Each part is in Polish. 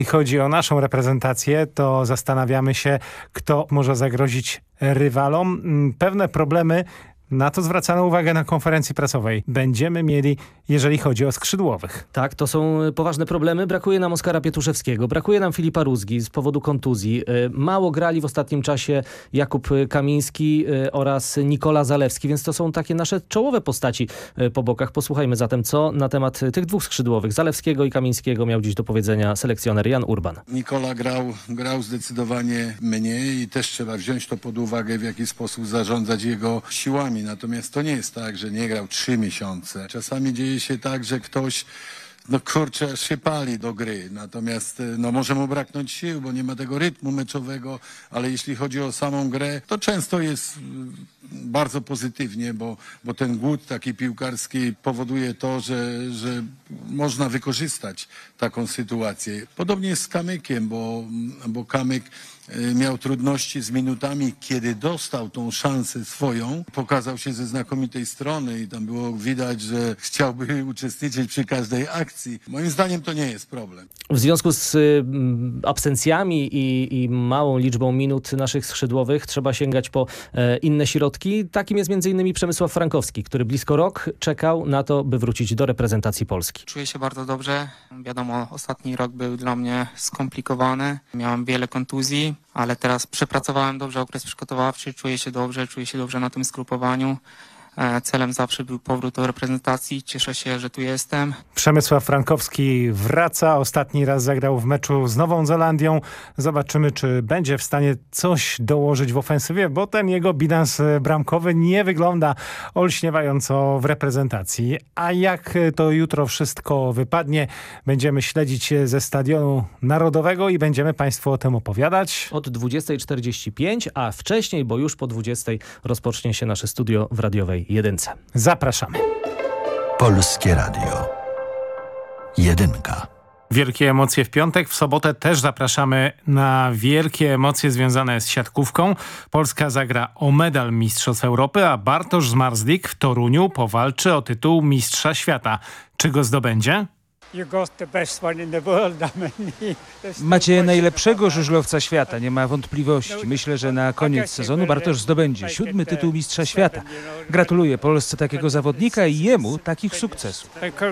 chodzi o naszą reprezentację, to zastanawiamy się, kto może zagrozić rywalom. Pewne problemy, na to zwracano uwagę na konferencji prasowej, będziemy mieli, jeżeli chodzi o skrzydłowych. Tak, to są poważne problemy. Brakuje nam Oskara Pietuszewskiego, brakuje nam Filipa Rózgi z powodu kontuzji. Mało grali w ostatnim czasie Jakub Kamiński oraz Nikola Zalewski, więc to są takie nasze czołowe postaci po bokach. Posłuchajmy zatem, co na temat tych dwóch skrzydłowych, Zalewskiego i Kamińskiego, miał dziś do powiedzenia selekcjoner Jan Urban. Nikola grał zdecydowanie mniej i też trzeba wziąć to pod uwagę, w jaki sposób zarządzać jego siłami. Natomiast to nie jest tak, że nie grał 3 miesiące. Czasami dzieje się tak, że ktoś się pali do gry. Natomiast może mu braknąć sił, bo nie ma tego rytmu meczowego, ale jeśli chodzi o samą grę, to często jest bardzo pozytywnie, bo ten głód taki piłkarski powoduje to, że można wykorzystać taką sytuację. Podobnie jest z Kamykiem, bo Kamyk miał trudności z minutami, kiedy dostał tą szansę swoją. Pokazał się ze znakomitej strony i tam było widać, że chciałby uczestniczyć przy każdej akcji. Moim zdaniem to nie jest problem. W związku z absencjami i małą liczbą minut naszych skrzydłowych trzeba sięgać po inne środki. Takim jest m.in. Przemysław Frankowski, który blisko rok czekał na to, by wrócić do reprezentacji Polski. Czuję się bardzo dobrze. Wiadomo, ostatni rok był dla mnie skomplikowany. Miałem wiele kontuzji, ale teraz przepracowałem dobrze okres przygotowawczy, czuję się dobrze na tym zgrupowaniu. Celem zawsze był powrót do reprezentacji. Cieszę się, że tu jestem. Przemysław Frankowski wraca. Ostatni raz zagrał w meczu z Nową Zelandią. Zobaczymy, czy będzie w stanie coś dołożyć w ofensywie, bo ten jego bilans bramkowy nie wygląda olśniewająco w reprezentacji. A jak to jutro wszystko wypadnie, będziemy śledzić ze Stadionu Narodowego i będziemy Państwu o tym opowiadać. Od 20:45, a wcześniej, bo już po 20:00 rozpocznie się nasze studio w radiowej Jedynce. Zapraszamy. Polskie Radio. Jedynka. Wielkie emocje w piątek. W sobotę też zapraszamy na wielkie emocje związane z siatkówką. Polska zagra o medal Mistrzostw Europy, a Bartosz Zmarzlik w Toruniu powalczy o tytuł Mistrza Świata. Czy go zdobędzie? Macie najlepszego żużlowca świata, nie ma wątpliwości. Myślę, że na koniec sezonu Bartosz zdobędzie 7. tytuł Mistrza Świata. Gratuluję Polsce takiego zawodnika i jemu takich sukcesów.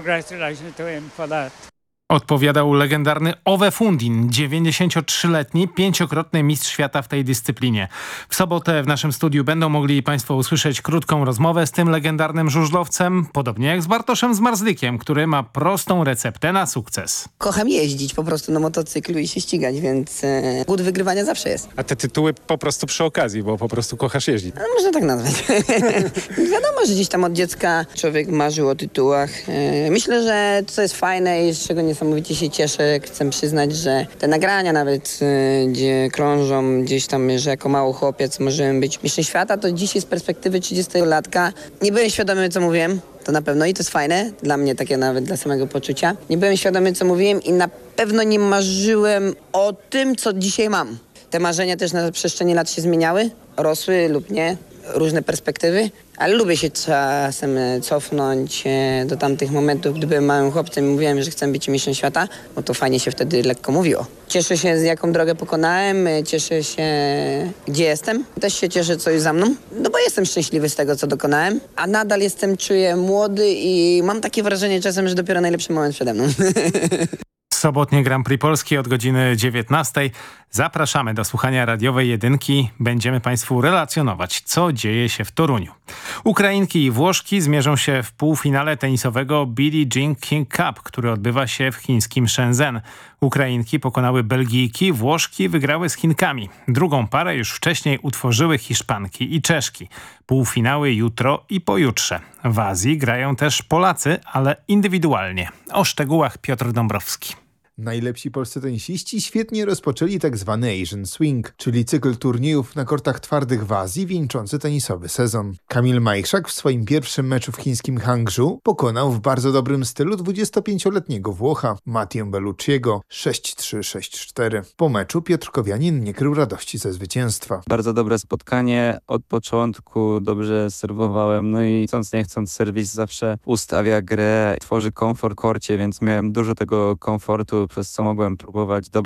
Odpowiadał legendarny Ove Fundin, 93-letni, 5-krotny mistrz świata w tej dyscyplinie. W sobotę w naszym studiu będą mogli Państwo usłyszeć krótką rozmowę z tym legendarnym żużlowcem, podobnie jak z Bartoszem Zmarzlikiem, który ma prostą receptę na sukces. Kocham jeździć po prostu na motocyklu i się ścigać, więc głód wygrywania zawsze jest. A te tytuły po prostu przy okazji, bo po prostu kochasz jeździć. No, można tak nazwać. Wiadomo, że gdzieś tam od dziecka człowiek marzył o tytułach. Myślę, że co jest fajne i z czego niesamowicie się cieszę, chcę przyznać, że te nagrania nawet, gdzie krążą gdzieś tam, że jako mały chłopiec możemy być mistrzem świata, to dzisiaj z perspektywy 30-latka nie byłem świadomy, co mówiłem. To na pewno i to jest fajne, dla mnie takie nawet dla samego poczucia. Nie byłem świadomy, co mówiłem i na pewno nie marzyłem o tym, co dzisiaj mam. Te marzenia też na przestrzeni lat się zmieniały, rosły lub nie, różne perspektywy, ale lubię się czasem cofnąć do tamtych momentów, gdy byłem małym chłopcem i mówiłem, że chcę być mistrzem świata, bo to fajnie się wtedy lekko mówiło. Cieszę się, z jaką drogę pokonałem, cieszę się, gdzie jestem. Też się cieszę, co jest za mną, no bo jestem szczęśliwy z tego, co dokonałem, a nadal czuję młody i mam takie wrażenie czasem, że dopiero najlepszy moment przede mną. Sobotnie Grand Prix Polski od godziny 19:00. Zapraszamy do słuchania radiowej Jedynki. Będziemy Państwu relacjonować, co dzieje się w Toruniu. Ukrainki i Włoszki zmierzą się w półfinale tenisowego Billie Jean King Cup, który odbywa się w chińskim Shenzhen. Ukrainki pokonały Belgijki, Włoszki wygrały z Chinkami. Drugą parę już wcześniej utworzyły Hiszpanki i Czeszki. Półfinały jutro i pojutrze. W Azji grają też Polacy, ale indywidualnie. O szczegółach Piotr Dąbrowski. Najlepsi polscy tenisiści świetnie rozpoczęli tak zwany Asian Swing, czyli cykl turniejów na kortach twardych w Azji wieńczący tenisowy sezon. Kamil Majchrzak w swoim pierwszym meczu w chińskim Hangzhou pokonał w bardzo dobrym stylu 25-letniego Włocha Mattię Bellucciego 6-3, 6-4. Po meczu Piotr Kowianin nie krył radości ze zwycięstwa. Bardzo dobre spotkanie, od początku dobrze serwowałem, no i chcąc nie chcąc serwis zawsze ustawia grę, tworzy komfort w korcie, więc miałem dużo tego komfortu, przez co mogłem próbować